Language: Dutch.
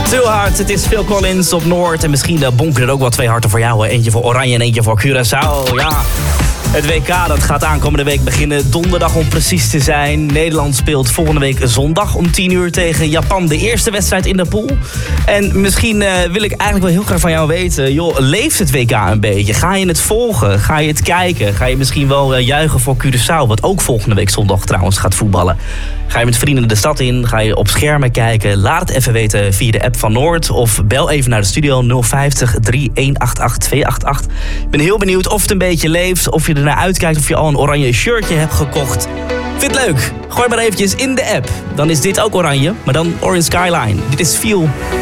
Too Hard, het is Phil Collins op Noord. En misschien bonken er ook wel 2 harten voor jou. Eentje voor Oranje en eentje voor Curaçao. Ja, het WK dat gaat aankomende week beginnen. Donderdag om precies te zijn. Nederland speelt volgende week zondag om 10 uur tegen Japan. De eerste wedstrijd in de pool. En misschien wil ik eigenlijk wel heel graag van jou weten. Joh, leeft het WK een beetje? Ga je het volgen? Ga je het kijken? Ga je misschien wel juichen voor Curaçao? Wat ook volgende week zondag trouwens gaat voetballen. Ga je met vrienden de stad in? Ga je op schermen kijken? Laat het even weten via de app van Noord. Of bel even naar de studio 050 3188 288. Ik ben heel benieuwd of het een beetje leeft. Of je ernaar uitkijkt. Of je al een oranje shirtje hebt gekocht. Vind het leuk? Gooi maar eventjes in de app. Dan is dit ook oranje. Maar dan Orange Skyline. Dit is Feel.